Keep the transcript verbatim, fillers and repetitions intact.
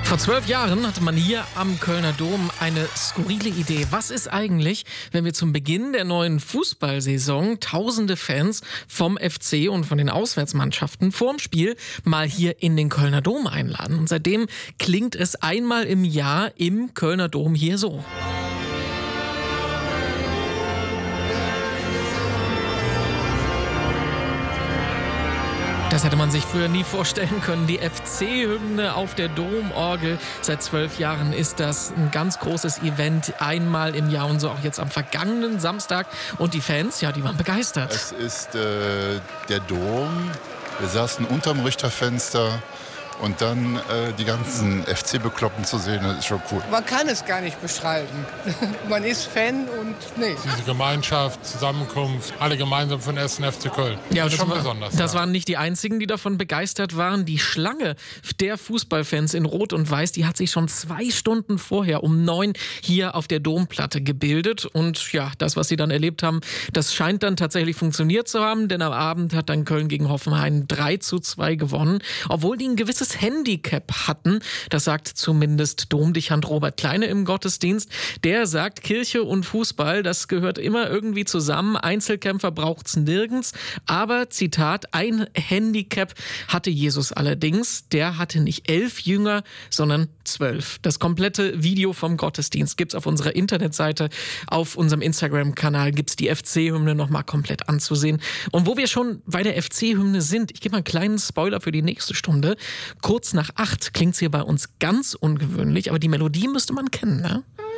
Vor zwölf Jahren hatte man hier am Kölner Dom eine skurrile Idee. Was ist eigentlich, wenn wir zum Beginn der neuen Fußballsaison tausende Fans vom F C und von den Auswärtsmannschaften vorm Spiel mal hier in den Kölner Dom einladen? Und seitdem klingt es einmal im Jahr im Kölner Dom hier so. Das hätte man sich früher nie vorstellen können. Die F C-Hymne auf der Domorgel. Seit zwölf Jahren ist das ein ganz großes Event, einmal im Jahr und so auch jetzt am vergangenen Samstag. Und die Fans, ja, die waren begeistert. Es ist äh, der Dom. Wir saßen unterm Richterfenster. Und dann äh, die ganzen F C-Bekloppten zu sehen, das ist schon cool. Man kann es gar nicht beschreiben. Man ist Fan und nee. Diese Gemeinschaft, Zusammenkunft, alle gemeinsam für den ersten F C Köln. Ja, das ist das schon war, besonders. Das ja. waren nicht die einzigen, die davon begeistert waren. Die Schlange der Fußballfans in Rot und Weiß, die hat sich schon zwei Stunden vorher um neun hier auf der Domplatte gebildet. Und ja, das, was sie dann erlebt haben, das scheint dann tatsächlich funktioniert zu haben. Denn am Abend hat dann Köln gegen Hoffenheim drei zu zwei gewonnen. Obwohl die ein gewisses Handicap hatten. Das sagt zumindest Domdechant Robert Kleine im Gottesdienst. Der sagt, Kirche und Fußball, das gehört immer irgendwie zusammen. Einzelkämpfer braucht's nirgends. Aber, Zitat, ein Handicap hatte Jesus allerdings. Der hatte nicht elf Jünger, sondern zwölf. Das komplette Video vom Gottesdienst gibt's auf unserer Internetseite. Auf unserem Instagram-Kanal gibt's die F C-Hymne nochmal komplett anzusehen. Und wo wir schon bei der F C-Hymne sind, ich gebe mal einen kleinen Spoiler für die nächste Stunde. Kurz nach acht klingt's hier bei uns ganz ungewöhnlich, aber die Melodie müsste man kennen, ne?